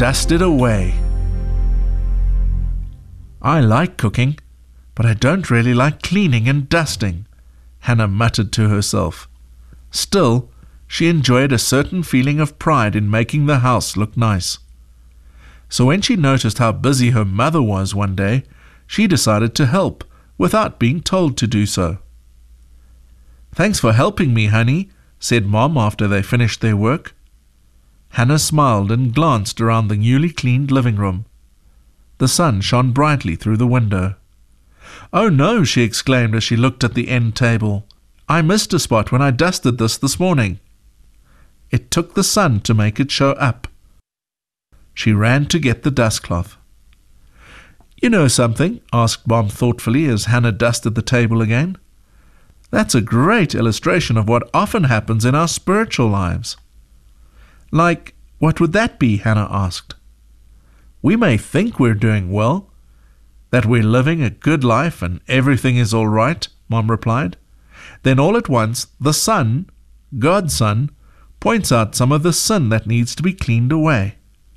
dust it away. I like cooking, but I don't really like cleaning and dusting, Hannah muttered to herself. Still, she enjoyed a certain feeling of pride in making the house look nice. So when she noticed how busy her mother was one day, she decided to help without being told to do so. "Thanks for helping me, honey," said Mom after they finished their work. Hannah smiled and glanced around the newly cleaned living room. The sun shone brightly through the window. "Oh no," she exclaimed as she looked at the end table. "I missed a spot when I dusted this morning." It took the sun to make it show up. She ran to get the dustcloth. "You know something?" asked Mom thoughtfully as Hannah dusted the table again. "That's a great illustration of what often happens in our spiritual lives." "Like, what would that be?" Hannah asked. "We may think we're doing well, that we're living a good life and everything is all right," Mom replied. Then all at once, the sun, God's Son, points out some of the sin that needs to be cleaned away.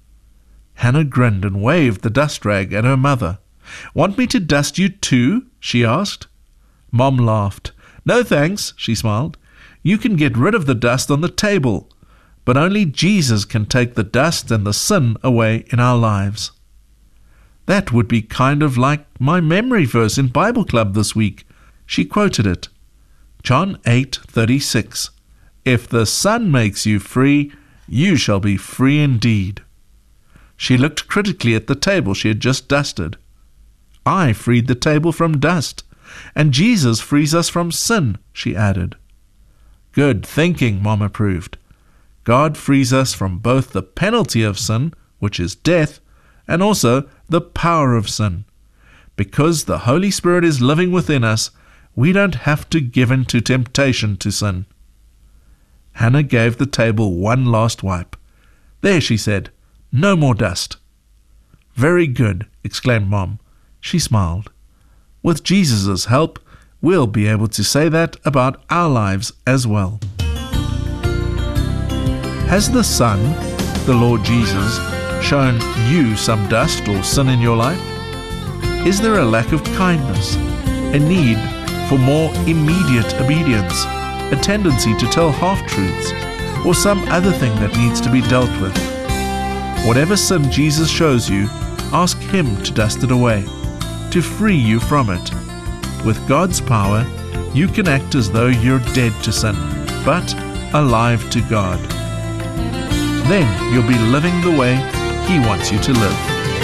Hannah grinned and waved the dust rag at her mother. "Want me to dust you too?" she asked. Mom laughed. "No thanks," she smiled. "You can get rid of the dust on the table, but only Jesus can take the dust and the sin away in our lives." That would be kind of like my memory verse in Bible Club this week. She quoted it. John 8:36. "If the Son makes you free, you shall be free indeed." She looked critically at the table she had just dusted. "I freed the table from dust, and Jesus frees us from sin," she added. "Good thinking," Mom approved. God frees us from both the penalty of sin, which is death, and also the power of sin. Because the Holy Spirit is living within us, we don't have to give in to temptation to sin. Hannah gave the table one last wipe. "There," she said, "no more dust." "Very good," exclaimed Mom. She smiled. With Jesus' help, we'll be able to say that about our lives as well. Has the Son, the Lord Jesus, shown you some dust or sin in your life? Is there a lack of kindness, a need for more immediate obedience, a tendency to tell half-truths, or some other thing that needs to be dealt with? Whatever sin Jesus shows you, ask Him to dust it away, to free you from it. With God's power, you can act as though you're dead to sin, but alive to God. Then you'll be living the way He wants you to live.